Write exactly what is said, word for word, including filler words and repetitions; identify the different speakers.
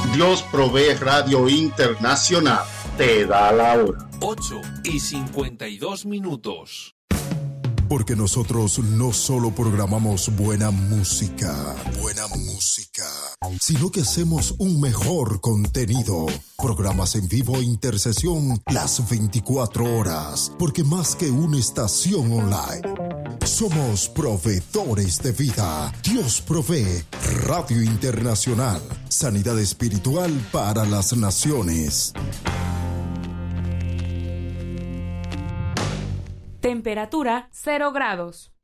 Speaker 1: Dios Provee Radio Internacional te da la hora.
Speaker 2: ocho y cincuenta y dos minutos.
Speaker 3: Porque nosotros no solo programamos buena música, buena música, sino que hacemos un mejor contenido. Programas en vivo e intercesión las veinticuatro horas, porque más que una estación online, somos proveedores de vida. Dios Provee Radio Internacional, sanidad espiritual para las naciones.
Speaker 4: Temperatura cero grados.